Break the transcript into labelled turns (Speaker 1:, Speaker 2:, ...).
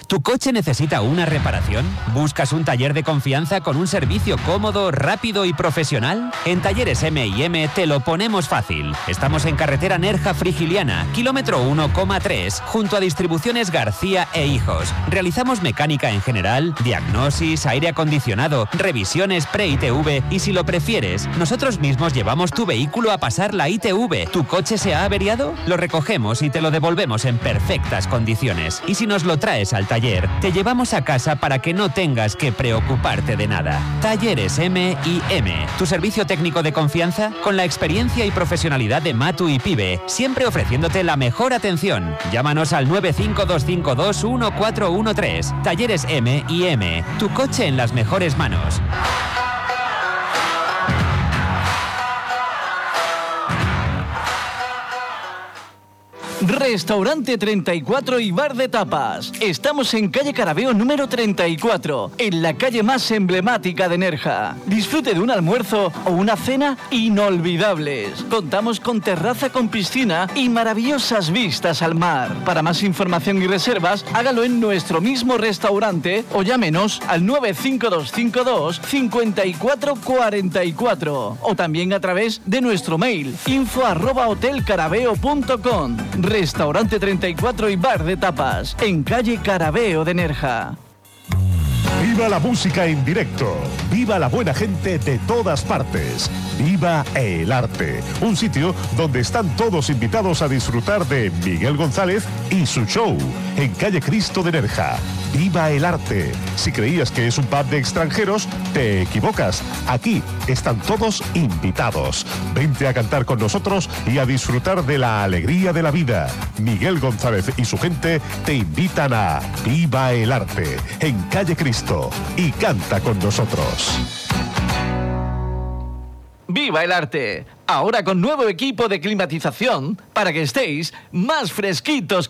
Speaker 1: ¿Tu coche necesita una reparación? ¿Buscas un taller de confianza con un servicio cómodo, rápido y profesional? En Talleres M&M te lo ponemos fácil. Estamos en carretera Nerja-Frigiliana, kilómetro 1,3, junto a Distribuciones García e Hijos. Realizamos mecánica en general, diagnosis, aire acondicionado, revisiones pre-ITV y, si lo prefieres, nosotros mismos llevamos tu vehículo a pasar la ITV. ¿Tu coche se ha averiado? Lo recogemos y te lo devolvemos en perfectas condiciones. Y si nos lo traes al taller, te llevamos a casa para que no tengas que preocuparte de nada. Talleres M&M, tu servicio técnico de confianza con la experiencia y profesionalidad de Matu y Pibe, siempre ofreciéndote la mejor atención. Llámanos al 952521413. Talleres M&M, tu coche en las mejores manos.
Speaker 2: Restaurante 34 y bar de tapas. Estamos en calle Carabeo número 34, en la calle más emblemática de Nerja. Disfrute de un almuerzo o una cena inolvidables. Contamos con terraza con piscina y maravillosas vistas al mar. Para más información y reservas, hágalo en nuestro mismo restaurante o llámenos al 95252 5444 o también a través de nuestro mail info@hotelcarabeo.com. Restaurante 34 y bar de tapas, en calle Carabeo de Nerja.
Speaker 3: ¡Viva la música en directo! ¡Viva la buena gente de todas partes! ¡Viva el arte! Un sitio donde están todos invitados a disfrutar de Miguel González y su show, en calle Cristo de Nerja. ¡Viva el arte! Si creías que es un pub de extranjeros, te equivocas. Aquí están todos invitados. Vente a cantar con nosotros y a disfrutar de la alegría de la vida. Miguel González y su gente te invitan a Viva el arte, en calle Cristo, y canta con nosotros.
Speaker 2: ¡Viva el arte! Ahora con nuevo equipo de climatización para que estéis más fresquitos